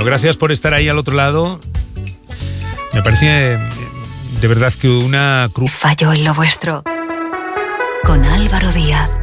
Bueno, gracias por estar ahí al otro lado. Me parece de verdad que una cruz. Falló en lo vuestro. Con Álvaro Díaz.